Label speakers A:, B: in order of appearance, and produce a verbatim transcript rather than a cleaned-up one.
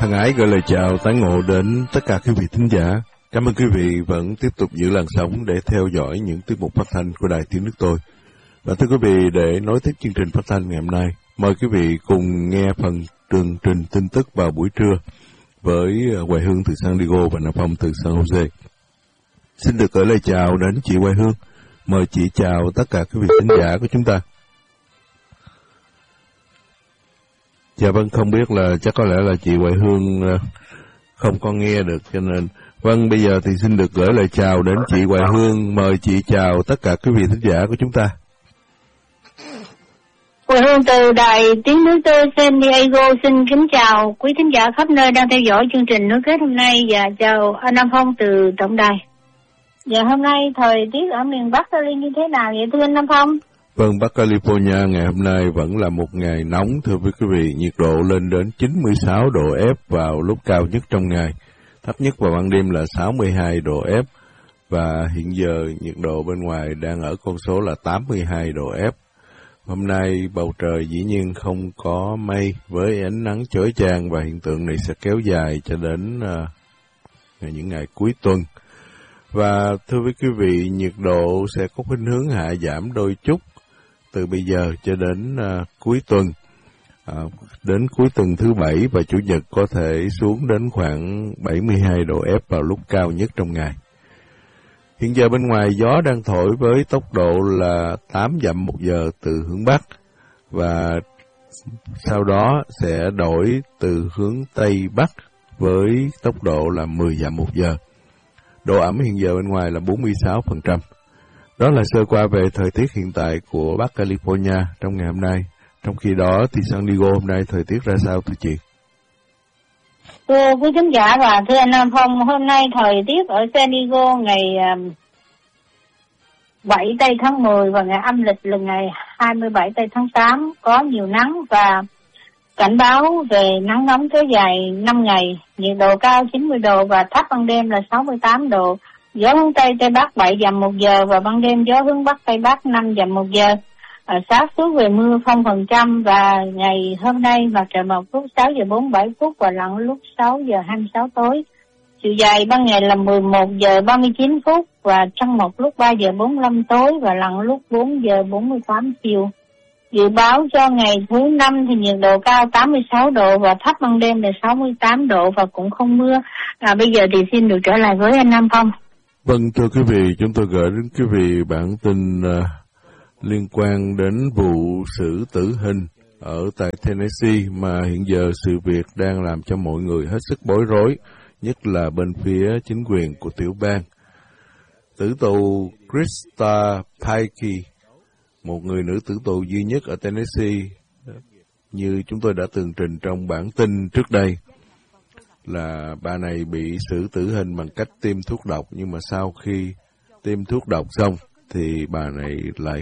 A: Thân ái gửi lời chào tái ngộ đến tất cả quý vị thính giả. Cảm ơn quý vị vẫn tiếp tục giữ làn sóng để theo dõi những tiết mục phát thanh của Đài Tiếng Nước Tôi. Và thưa quý vị, để nối tiếp chương trình phát thanh ngày hôm nay, mời quý vị cùng nghe phần chương trình tin tức vào buổi trưa với Hoài Hương từ San Diego và Nam Phong từ San Jose. Xin được gửi lời chào đến chị Hoài Hương. Mời chị chào tất cả quý vị thính giả của chúng ta. Dạ vâng, không biết là chắc có lẽ là chị Hoài Hương không có nghe được cho nên vâng, bây giờ thì xin được gửi lời chào đến chị Hoài Hương. Mời chị chào tất cả quý vị thính giả của chúng ta.
B: Hoài Hương từ Đài Tiếng Nước Tôi San Diego xin kính chào quý thính giả khắp nơi đang theo dõi chương trình nối kết hôm nay và chào anh Nam Phong từ tổng đài. Dạ hôm nay thời tiết ở miền Bắc Cali như thế nào vậy thưa anh Nam Phong?
A: Vâng, Bắc California ngày hôm nay vẫn là một ngày nóng thưa quý vị, nhiệt độ lên đến chín mươi sáu độ F vào lúc cao nhất trong ngày, thấp nhất vào ban đêm là sáu mươi hai độ F và hiện giờ nhiệt độ bên ngoài đang ở con số là tám mươi hai độ F. Hôm nay bầu trời dĩ nhiên không có mây với ánh nắng chói chang và hiện tượng này sẽ kéo dài cho đến uh, những ngày cuối tuần. Và thưa với quý vị, nhiệt độ sẽ có khuynh hướng hạ giảm đôi chút từ bây giờ cho đến uh, cuối tuần. Uh, đến cuối tuần thứ Bảy và Chủ nhật có thể xuống đến khoảng bảy mươi hai độ F vào lúc cao nhất trong ngày. Hiện giờ bên ngoài gió đang thổi với tốc độ là tám dặm một giờ từ hướng Bắc và sau đó sẽ đổi từ hướng Tây Bắc với tốc độ là mười dặm một giờ. Độ ẩm hiện giờ bên ngoài là bốn mươi sáu phần trăm. Đó là sơ qua về thời tiết hiện tại của Bắc California trong ngày hôm nay. Trong khi đó thì San Diego hôm nay thời tiết ra sao thưa chị?
B: Thưa quý khán giả và thưa anh Nam Phong, hôm nay thời tiết ở San Diego ngày bảy tây tháng mười và ngày âm lịch là ngày hai mươi bảy tây tháng tám có nhiều nắng và cảnh báo về nắng nóng kéo dài năm ngày, nhiệt độ cao chín mươi độ và thấp ban đêm là sáu mươi tám độ, gió hướng Tây Tây Bắc bảy dặm một giờ và ban đêm gió hướng Bắc Tây Bắc năm dặm một giờ. À, xác suất về mưa không phần trăm và ngày hôm nay mặt trời mọc lúc sáu giờ bốn mươi bảy phút và lặn lúc sáu giờ hai mươi sáu tối. Chiều dài ban ngày là mười một giờ ba mươi chín phút và trăng mọc lúc ba giờ bốn mươi lăm tối và lặn lúc bốn giờ bốn mươi tám chiều. Dự báo cho ngày thứ năm thì nhiệt độ cao tám mươi sáu độ và thấp ban đêm là sáu mươi tám độ và cũng không mưa. À, bây giờ thì xin được trở lại với anh Nam Phong.
A: Vâng, thưa quý vị, chúng tôi gửi đến quý vị bản tin uh, liên quan đến vụ xử tử hình ở tại Tennessee mà hiện giờ sự việc đang làm cho mọi người hết sức bối rối, nhất là bên phía chính quyền của tiểu bang. Tử tù Krista Paikey, một người nữ tử tù duy nhất ở Tennessee, như chúng tôi đã tường trình trong bản tin trước đây, là bà này bị xử tử hình bằng cách tiêm thuốc độc, nhưng mà sau khi tiêm thuốc độc xong thì bà này lại